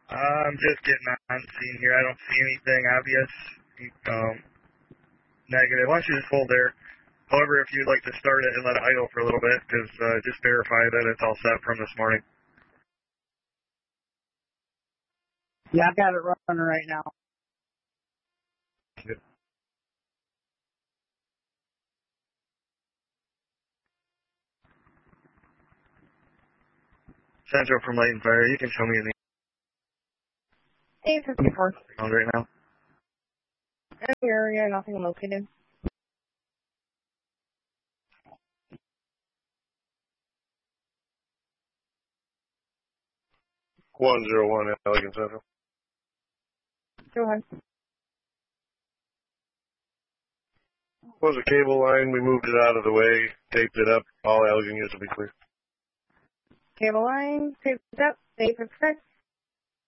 I'm just getting on scene here. I don't see anything obvious negative. Once you just hold there. However, if you'd like to start it and let it idle for a little bit, because just verify that it's all set from this morning. Yeah, I've got it running right now. Good. Central from Leighton Fire, you can show me in the 854. ground right now. In the area, nothing located. $101 Elegant Central. Go ahead. Was a cable line. We moved it out of the way, taped it up. All Elegant units will be clear. Cable line, taped up, 856.